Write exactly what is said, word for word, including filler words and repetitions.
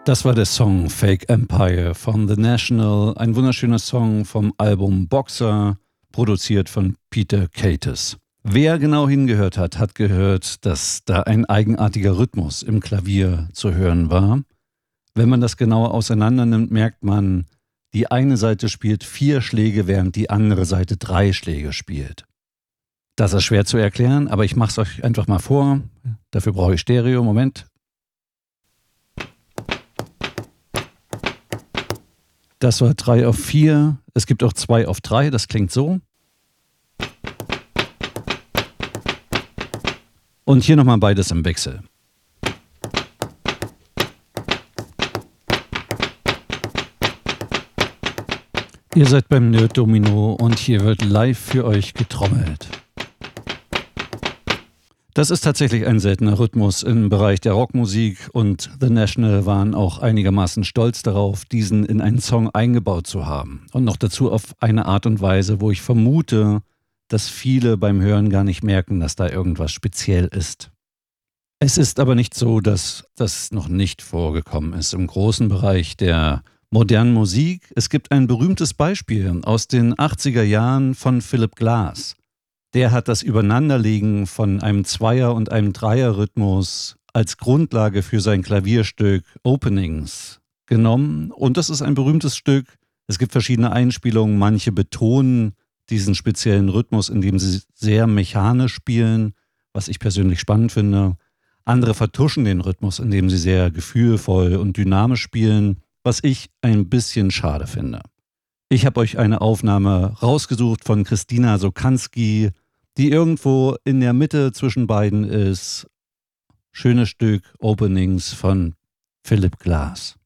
Das war der Song Fake Empire von The National, ein wunderschöner Song vom Album Boxer, produziert von Peter Kates. Wer genau hingehört hat, hat gehört, dass da ein eigenartiger Rhythmus im Klavier zu hören war. Wenn man das genauer auseinander nimmt, merkt man, die eine Seite spielt vier Schläge, während die andere Seite drei Schläge spielt. Das ist schwer zu erklären, aber ich mache es euch einfach mal vor. Dafür brauche ich Stereo. Moment. Das war drei auf vier. Es gibt auch zwei auf drei. Das klingt so. Und hier nochmal beides im Wechsel. Ihr seid beim Nerd Domino und hier wird live für euch getrommelt. Das ist tatsächlich ein seltener Rhythmus im Bereich der Rockmusik und The National waren auch einigermaßen stolz darauf, diesen in einen Song eingebaut zu haben. Und noch dazu auf eine Art und Weise, wo ich vermute, dass viele beim Hören gar nicht merken, dass da irgendwas speziell ist. Es ist aber nicht so, dass das noch nicht vorgekommen ist im großen Bereich der modernen Musik. Es gibt ein berühmtes Beispiel aus den achtziger Jahren von Philip Glass. Der hat das Übereinanderlegen von einem Zweier- und einem Dreier-Rhythmus als Grundlage für sein Klavierstück Openings genommen. Und das ist ein berühmtes Stück. Es gibt verschiedene Einspielungen. Manche betonen diesen speziellen Rhythmus, indem sie sehr mechanisch spielen, was ich persönlich spannend finde. Andere vertuschen den Rhythmus, indem sie sehr gefühlvoll und dynamisch spielen, was ich ein bisschen schade finde. Ich habe euch eine Aufnahme rausgesucht von Christina Sokanski, die irgendwo in der Mitte zwischen beiden ist. Schönes Stück Openings von Philip Glass.